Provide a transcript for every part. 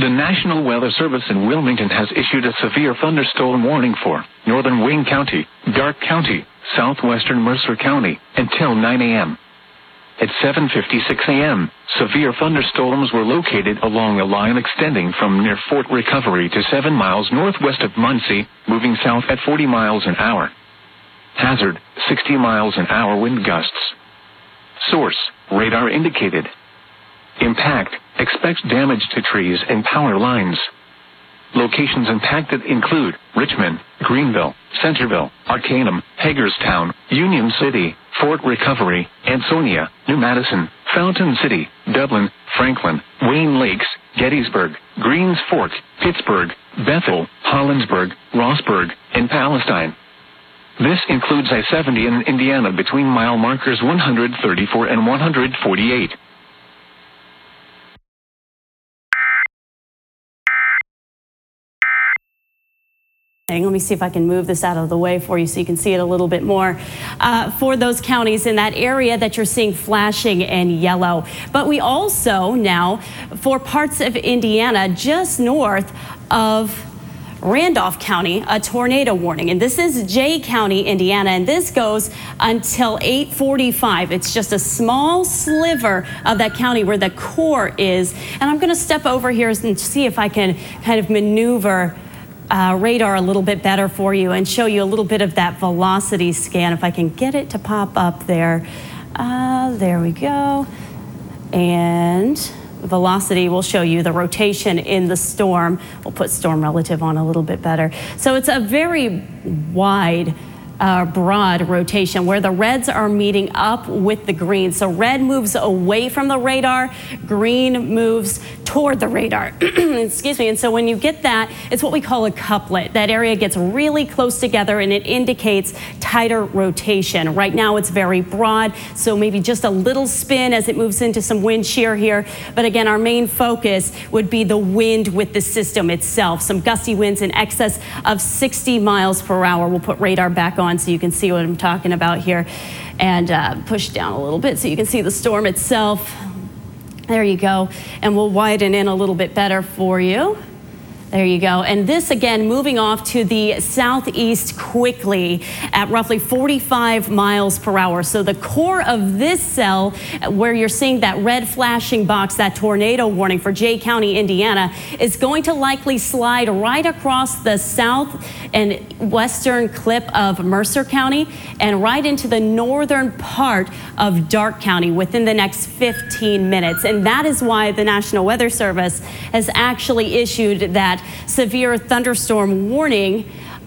The National Weather Service in Wilmington has issued a severe thunderstorm warning for northern Wayne County, Darke County, southwestern Mercer County, until 9 a.m. At 7:56 a.m., severe thunderstorms were located along a line extending from near Fort Recovery to 7 miles northwest of Muncie, moving south at 40 miles an hour. Hazard, 60 miles an hour wind gusts. Source, radar indicated. Impact, expects damage to trees and power lines. Locations impacted include Richmond, Greenville, Centerville, Arcanum, Hagerstown, Union City, Fort Recovery, Ansonia, New Madison, Fountain City, Dublin, Franklin, Wayne Lakes, Gettysburg, Greens Fork, Pittsburgh, Bethel, Hollinsburg, Rossburg, and Palestine. This includes I-70 in Indiana between mile markers 134 and 148. Let me see if I can move this out of the way for you so you can see it a little bit more. For those counties in that area that you're seeing flashing in yellow. But we also now, for parts of Indiana just north of Randolph County, a tornado warning. And this is Jay County, Indiana, and this goes until 8:45. It's just a small sliver of that county where the core is. And I'm going to step over here and see if I can kind of maneuver radar a little bit better for you and show you a little bit of that velocity scan. If I can get it to pop up there. There we go. And velocity will show you the rotation in the storm. We'll put storm relative on a little bit better. So it's a very wide broad rotation where the reds are meeting up with the green. So red moves away from the radar, green moves toward the radar. Excuse me. And so when you get that, it's what we call a couplet. That area gets really close together and it indicates tighter rotation. Right now it's very broad, so maybe just a little spin as it moves into some wind shear here. But again, our main focus would be the wind with the system itself. Some gusty winds in excess of 60 miles per hour. We'll put radar back on so you can see what I'm talking about here, and push down a little bit so you can see the storm itself. There you go. And we'll widen in a little bit better for you. There you go. And this again moving off to the southeast quickly at roughly 45 miles per hour. So the core of this cell where you're seeing that red flashing box, that tornado warning for Jay County, Indiana, is going to likely slide right across the south and western clip of Mercer County and right into the northern part of Darke County within the next 15 minutes. And that is why the National Weather Service has actually issued that severe thunderstorm warning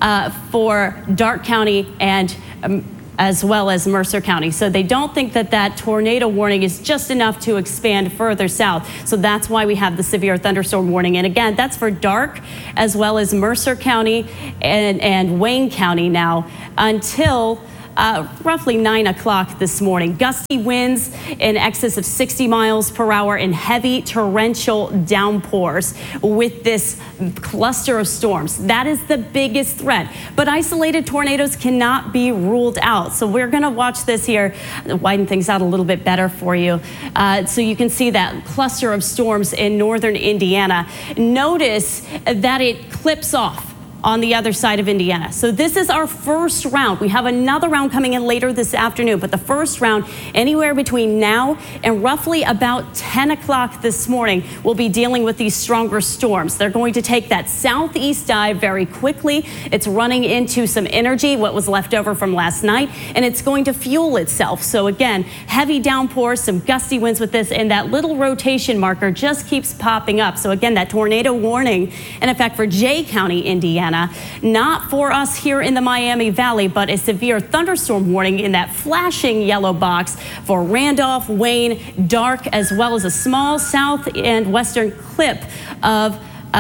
for Darke County and as well as Mercer County. So they don't think that that tornado warning is just enough to expand further south. So that's why we have the severe thunderstorm warning. And again, that's for Darke as well as Mercer County and Wayne County now until roughly 9 o'clock this morning. Gusty winds in excess of 60 miles per hour and heavy torrential downpours with this cluster of storms. That is the biggest threat. But isolated tornadoes cannot be ruled out. So we're going to watch this here, widen things out a little bit better for you. So you can see that cluster of storms in northern Indiana. Notice that it clips off on the other side of Indiana. So this is our first round. We have another round coming in later this afternoon, but the first round anywhere between now and roughly about 10 o'clock this morning, we'll be dealing with these stronger storms. They're going to take that southeast dive very quickly. It's running into some energy, what was left over from last night, and it's going to fuel itself. So again, heavy downpours, some gusty winds with this, and that little rotation marker just keeps popping up. So again, that tornado warning in effect for Jay County, Indiana. Not for us here in the Miami Valley, but a severe thunderstorm warning in that flashing yellow box for Randolph, Wayne, Darke, as well as a small south and western clip of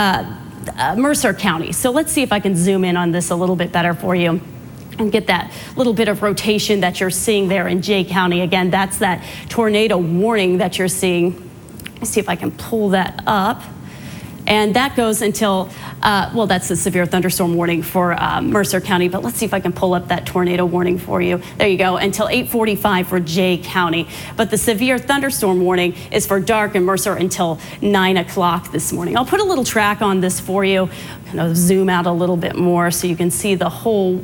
Mercer County. So let's see if I can zoom in on this a little bit better for you and get that little bit of rotation that you're seeing there in Jay County. Again, that's that tornado warning that you're seeing. Let's see if I can pull that up. And that goes until, that's the severe thunderstorm warning for Mercer County. But let's see if I can pull up that tornado warning for you. There you go, until 8:45 for Jay County. But the severe thunderstorm warning is for Darke and Mercer until 9 o'clock this morning. I'll put a little track on this for you. Kind of zoom out a little bit more so you can see the whole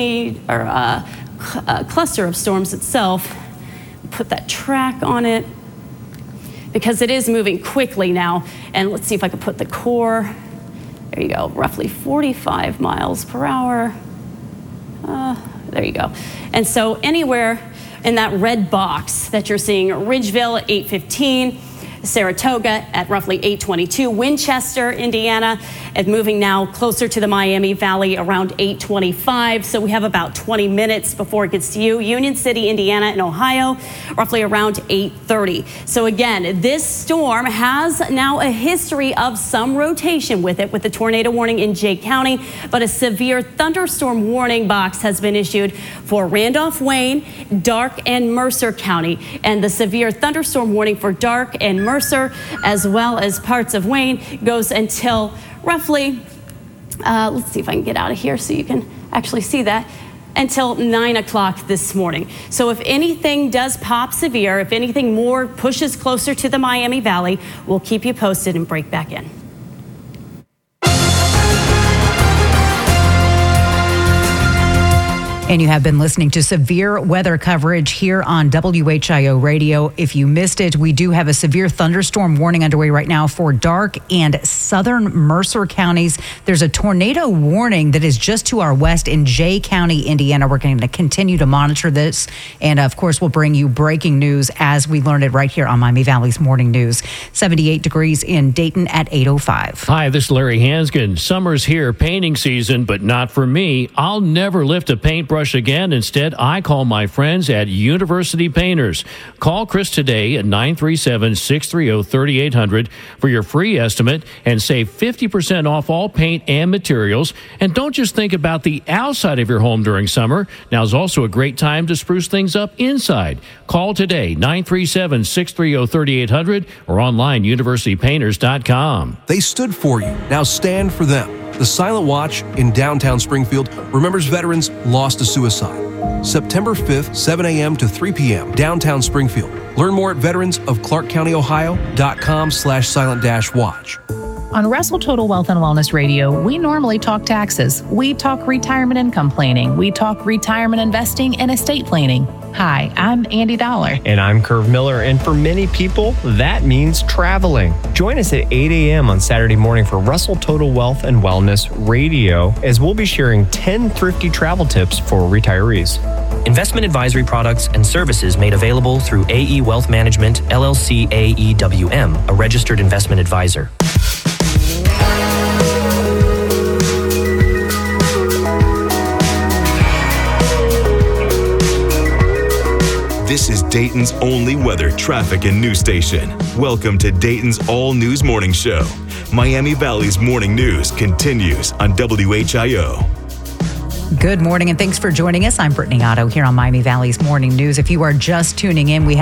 cluster of storms itself. Put that track on it because it is moving quickly now. And let's see if I can put the core. There you go, roughly 45 miles per hour. There you go. And so anywhere in that red box that you're seeing, Ridgeville 815, Saratoga at roughly 822, Winchester, Indiana, and moving now closer to the Miami Valley around 825. So we have about 20 minutes before it gets to you. Union City, Indiana, and Ohio, roughly around 8:30. So again, this storm has now a history of some rotation with it, with the tornado warning in Jay County, but a severe thunderstorm warning box has been issued for Randolph, Wayne, Darke, and Mercer County. And the severe thunderstorm warning for Darke and Mercer, as well as parts of Wayne, goes until roughly, let's see if I can get out of here so you can actually see that, until 9 o'clock this morning. So if anything does pop severe, if anything more pushes closer to the Miami Valley, we'll keep you posted and break back in. And you have been listening to severe weather coverage here on WHIO Radio. If you missed it, we do have a severe thunderstorm warning underway right now for Darke and southern Mercer counties. There's a tornado warning that is just to our west in Jay County, Indiana. We're going to continue to monitor this. And of course, we'll bring you breaking news as we learn it right here on Miami Valley's Morning News. 78 degrees in Dayton at 8:05. Hi, this is Larry Hanskin. Summer's here, painting season, but not for me. I'll never lift a paintbrush again. Instead, I call my friends at University Painters. Call Chris today at 937-630-3800 for your free estimate and save 50% off all paint and materials. And don't just think about the outside of your home during summer. Now is also a great time to spruce things up inside. Call today, 937-630-3800 or online, universitypainters.com. They stood for you. Now stand for them. The Silent Watch in downtown Springfield remembers veterans lost to suicide. September 5th, 7 a.m. to 3 p.m., downtown Springfield. Learn more at veteransofclarkcountyohio.com/silent-watch. On Russell Total Wealth and Wellness Radio, we normally talk taxes. We talk retirement income planning. We talk retirement investing and estate planning. Hi, I'm Andy Dollar. And I'm Curve Miller. And for many people, that means traveling. Join us at 8 a.m. on Saturday morning for Russell Total Wealth and Wellness Radio, as we'll be sharing 10 thrifty travel tips for retirees. Investment advisory products and services made available through AE Wealth Management, LLC AEWM, a registered investment advisor. This is Dayton's only weather, traffic, and news station. Welcome to Dayton's All News Morning Show. Miami Valley's morning news continues on WHIO. Good morning and thanks for joining us. I'm Brittany Otto here on Miami Valley's Morning News. If you are just tuning in, we have